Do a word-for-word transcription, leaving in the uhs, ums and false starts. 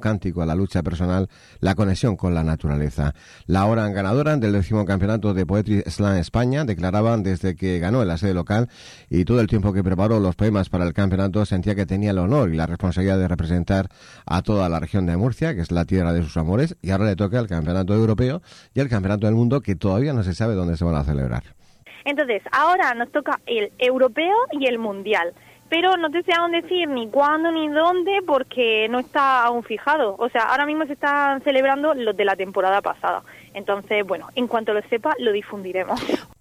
cántico a la lucha personal, la conexión con la naturaleza. La ahora ganadora del décimo campeonato de Poetry Slam España declaraban desde que ganó en la sede local y todo el tiempo que preparó los poemas para el campeonato sentía que tenía el honor y la responsabilidad de representar a toda la región de Murcia, que es la tierra de sus amores, y ahora le toca el campeonato europeo y el campeonato del mundo, que todavía no se sabe dónde se van a celebrar. Entonces, ahora nos toca el europeo y el mundial, pero no te sé aún decir ni cuándo ni dónde porque no está aún fijado. O sea, ahora mismo se están celebrando los de la temporada pasada. Entonces, bueno, en cuanto lo sepa, lo difundiremos.